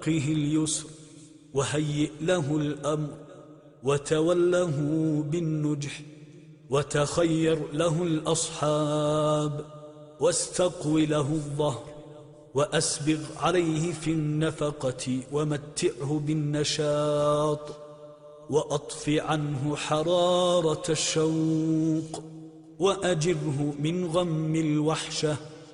اليسر وهيئ له الأمر وتوله بالنجح وتخير له الأصحاب واستقو له الظهر وأسبغ عليه في النفقة ومتعه بالنشاط وأطف عنه حرارة الشوق وأجره من غم الوحشة